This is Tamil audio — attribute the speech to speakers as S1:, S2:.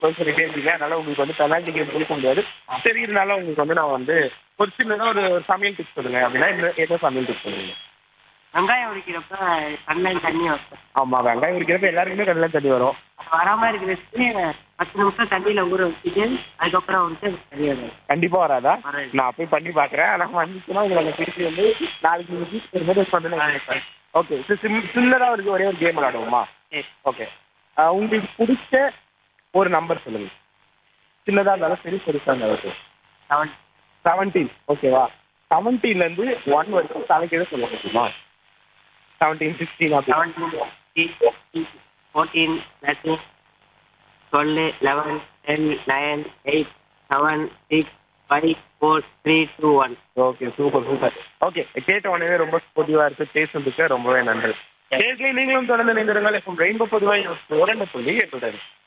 S1: சொல்லிட்டே இருக்கீங்க. அதனால உங்களுக்கு வந்து பெனால்டி கேம் கொடுக்க முடியாது. சரி இருந்தாலும் உங்களுக்கு வந்து நான் வந்து ஒரு சின்னதாக ஒரு சமையல் டிப்ஸ் சொல்லுங்க அப்படின்னா என்ன சமையல் டிப்ஸ் சொல்லுங்க?
S2: வெங்காயம் உரிக்கிறப்ப கண்ணில் தண்ணி வரும்.
S1: ஆமாம், வெங்காயம் உரிக்கிறப்ப எல்லாருக்குமே கண்ணில் தண்ணி வரும்.
S2: அது வராமல் இருக்கிறதுக்கு 10 நிமிஷம் தண்ணியில் ஊற வச்சுட்டு அதுக்கப்புறம் வந்து தண்ணி வரும்.
S1: கண்டிப்பாக வராதா?
S2: வராது.
S1: நான் போய் பண்ணி பார்க்குறேன். ஆனால் வந்துச்சுன்னா உங்களை திருப்பி வந்து நாளைக்கு நீங்கள் வீட்டுக்கு வரும்போது பண்ணுங்க. ஓகே, சின்னதாக ஒரு ஒரே ஒரு கேம் விளாடுவோமா?
S2: சரி.
S1: ஓகே, உங்களுக்கு பிடிச்ச ஒரு நம்பர் சொல்லுங்க. சின்னதாக இருந்தாலும் சரி, பெருசாக இருந்தாலும் சரி. 17. ஓகேவா? 17லேருந்து 1 வரைக்கும் தலைக்கீழே சொல்ல முடியுமா? 17, 16 அப்படி.
S2: 17, 16, 14, 13, 12, 11, 10, 9, 8, 7, 6, 5, 4, 3, 2, 1.
S1: Okay, super super. ஓகே, கேட்ட உடனே ரொம்ப ஸ்போர்ட்டிவாக இருக்குது. பேசுறதுக்கு ரொம்பவே நன்றி. கேட்கல நீங்களும் தொடர்ந்து இணைந்திருங்கள். இப்போ ரெயின்போ பொதுவாக 2.8